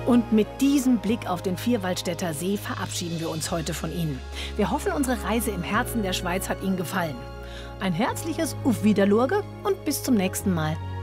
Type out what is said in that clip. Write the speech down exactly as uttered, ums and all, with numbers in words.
Und mit diesem Blick auf den Vierwaldstätter See verabschieden wir uns heute von Ihnen. Wir hoffen, unsere Reise im Herzen der Schweiz hat Ihnen gefallen. Ein herzliches Auf Wiederlurge und bis zum nächsten Mal.